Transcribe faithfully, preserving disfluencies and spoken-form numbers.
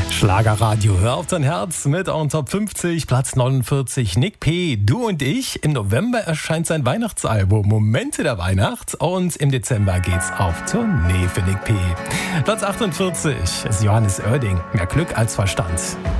Schlagerradio, hör auf dein Herz mit On Top fünfzig, Platz neunundvierzig, Nick P., Du und ich. Im November erscheint sein Weihnachtsalbum Momente der Weihnacht und im Dezember geht's auf Tournee für Nick P. Platz achtundvierzig ist Johannes Oerding, Mehr Glück als Verstand.